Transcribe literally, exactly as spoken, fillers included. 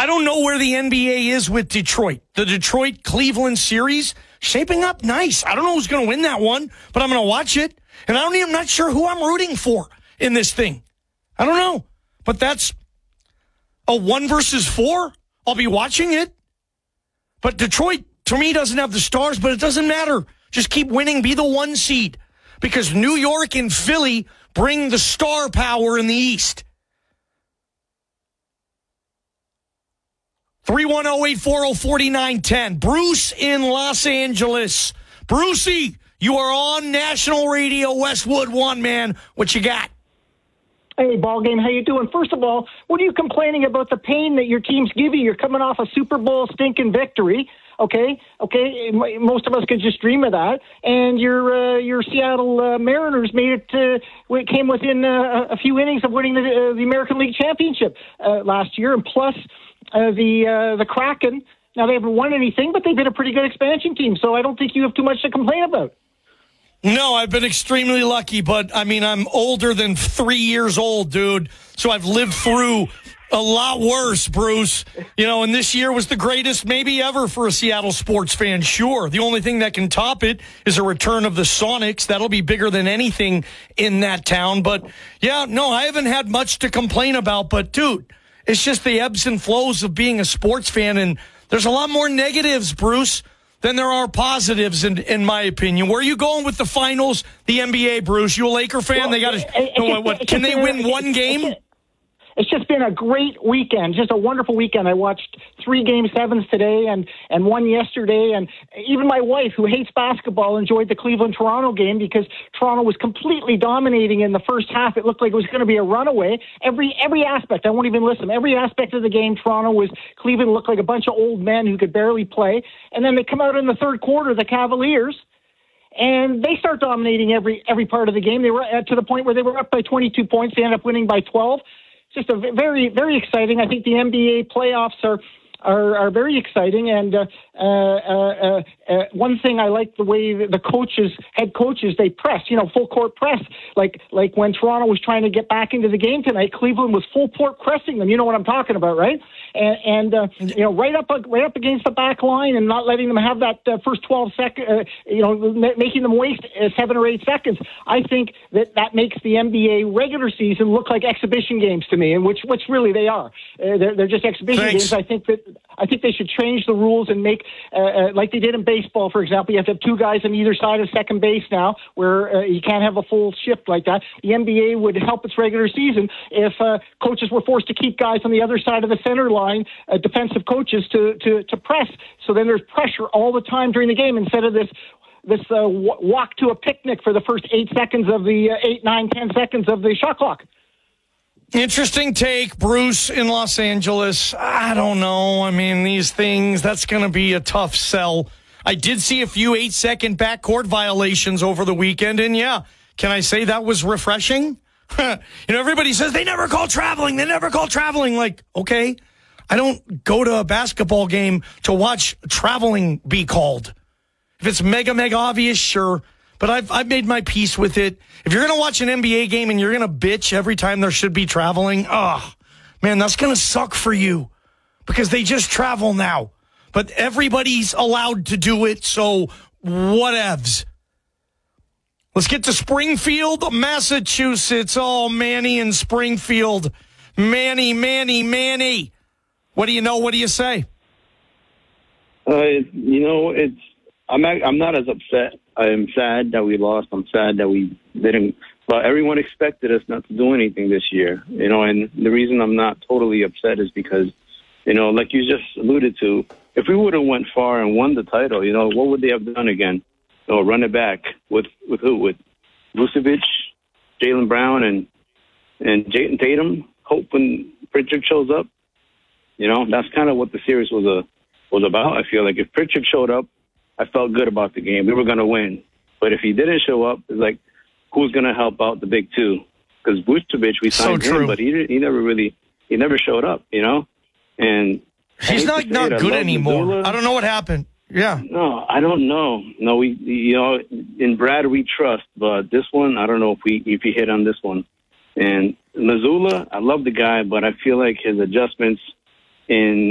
I don't know where the N B A is with Detroit. The Detroit-Cleveland series, shaping up nice. I don't know who's going to win that one, but I'm going to watch it. And I don't even, I'm not sure who I'm rooting for in this thing. I don't know. But that's a one versus four. I'll be watching it. But Detroit, to me, doesn't have the stars, but it doesn't matter. Just keep winning. Be the one seed. Because New York and Philly bring the star power in the East. three one zero, eight four zero, four nine one zero. Bruce in Los Angeles. Brucey, you are on national radio, Westwood One, man. What you got? Hey, ball game, how you doing? First of all, what are you complaining about the pain that your team's giving? You're coming off a Super Bowl stinking victory. Okay, okay, most of us could just dream of that. And your uh, your Seattle uh, Mariners made it. Uh, it came within uh, a few innings of winning the, uh, the American League Championship uh, last year, and plus uh, the uh, the Kraken. Now they haven't won anything, but they've been a pretty good expansion team. So I don't think you have too much to complain about. No, I've been extremely lucky, but I mean I'm older than three years old, dude. So I've lived through a lot worse, Bruce. You know, and this year was the greatest maybe ever for a Seattle sports fan, sure. The only thing that can top it is a return of the Sonics. That'll be bigger than anything in that town. But, yeah, no, I haven't had much to complain about. But, dude, it's just the ebbs and flows of being a sports fan. And there's a lot more negatives, Bruce, than there are positives, in, in my opinion. Where are you going with the finals, the N B A, Bruce? You a Laker fan? Well, they got to. What, what, can they win one game? It's just been a great weekend, just a wonderful weekend. I watched three Game Sevens today and, and one yesterday, and even my wife, who hates basketball, enjoyed the Cleveland-Toronto game because Toronto was completely dominating in the first half. It looked like it was going to be a runaway. Every every aspect, I won't even listen, every aspect of the game, Toronto was, Cleveland looked like a bunch of old men who could barely play. And then they come out in the third quarter, the Cavaliers, and they start dominating every every part of the game. They were at, to the point where they were up by twenty-two points. They end up winning by twelve. Just a very, very exciting. I think the N B A playoffs are are, are very exciting. And uh, uh, uh, uh, one thing I like the way the coaches, head coaches, they press. You know, full court press. Like like when Toronto was trying to get back into the game tonight, Cleveland was full court pressing them. You know what I'm talking about, right? And, and uh, you know, right up right up against the back line and not letting them have that uh, first twelve seconds. Uh, you know, making them waste uh, seven or eight seconds. I think that that makes the N B A regular season look like exhibition games to me, and which which really they are. Uh, they're, they're just exhibition Thanks. games. I think that I think they should change the rules and make uh, uh, like they did in baseball, for example. You have to have two guys on either side of second base now, where uh, you can't have a full shift like that. The N B A would help its regular season if uh, coaches were forced to keep guys on the other side of the center line, uh, defensive coaches, to, to, to press. So then there's pressure all the time during the game instead of this this uh, w- walk to a picnic for the first eight seconds of the uh, eight, nine, ten seconds of the shot clock. Interesting take, Bruce in Los Angeles. I don't know. I mean, these things, that's going to be a tough sell. I did see a few eight-second backcourt violations over the weekend, and yeah, can I say that was refreshing? You know, everybody says they never call traveling. They never call traveling. Like, okay, I don't go to a basketball game to watch traveling be called. If it's mega, mega obvious, sure. But I've I've made my peace with it. If you're going to watch an N B A game and you're going to bitch every time there should be traveling, oh, man, that's going to suck for you because they just travel now. But everybody's allowed to do it, so whatevs. Let's get to Springfield, Massachusetts. Oh, Manny in Springfield. Manny, Manny, Manny. What do you know? What do you say? Uh, you know, it's I'm not, I'm not as upset. I'm sad that we lost. I'm sad that we didn't. But everyone expected us not to do anything this year, you know. And the reason I'm not totally upset is because, you know, like you just alluded to, if we would have went far and won the title, you know, what would they have done again? You know, run it back with with who? With Vucevic, Jaylen Brown, and and Jayden Tatum. Hope when Pritchard shows up. You know, that's kind of what the series was a was about. I feel like if Pritchard showed up, I felt good about the game. We were going to win. But if he didn't show up, it's like, who's going to help out the big two? Because Vucevic, we signed so him, but he he never really, he never showed up, you know? And he's not, not good anymore. Mazzulla. I don't know what happened. Yeah. No, I don't know. No, we, you know, in Brad we trust, but this one, I don't know if we, if he hit on this one. And Mazzulla, I love the guy, but I feel like his adjustments in